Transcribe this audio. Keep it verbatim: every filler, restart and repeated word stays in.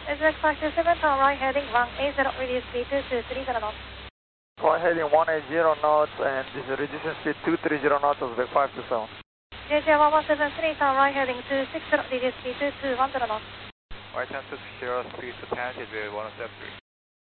S X five two seven, turn right heading one eight zero, reduce speed to two three zero knots. Right heading one eight zero knots and this is reducing speed two three zero knots of the five two seven. J J one one seven three, turn right heading two six zero, reduce speed to two one zero knots. Right ten two six zero, speed to ten, J J one one seven three.